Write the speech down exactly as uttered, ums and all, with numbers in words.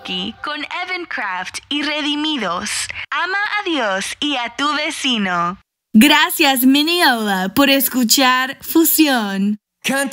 karaoke con Evan Craft y Redimidos. Ama a Dios y a tu vecino. Gracias, Mineola, por escuchar Fusión. Canta